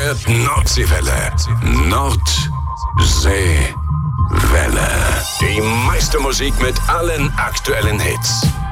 hört Nordseewelle. Nordseewelle. Die meiste Musik mit allen aktuellen Hits.